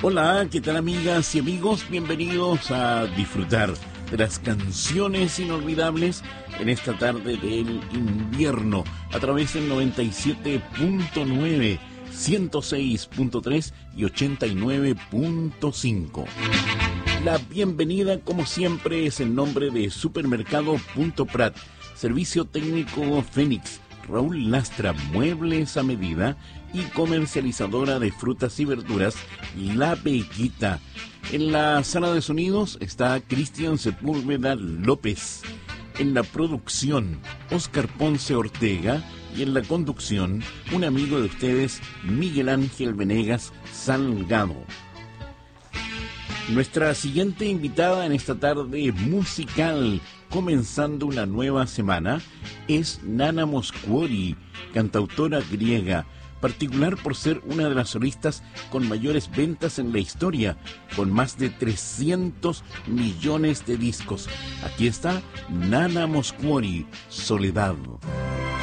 Hola, ¿qué tal amigas y amigos? Bienvenidos a disfrutar de las canciones inolvidables en esta tarde del invierno a través del 97.9, 106.3 y 89.5. La bienvenida, como siempre, es en nombre de Supermercado Punto Prat, Servicio Técnico Fénix, Raúl Lastra, Muebles a Medida y comercializadora de frutas y verduras, La Veguita. En la sala de sonidos está Cristian Sepúlveda López. En la producción, Oscar Ponce Ortega. Y en la conducción, un amigo de ustedes, Miguel Ángel Venegas Salgado. Nuestra siguiente invitada en esta tarde musical, comenzando una nueva semana, es Nana Moscuori, cantautora griega, particular por ser una de las solistas con mayores ventas en la historia, con más de 300 millones de discos. Aquí está Nana Moscuori, Soledad.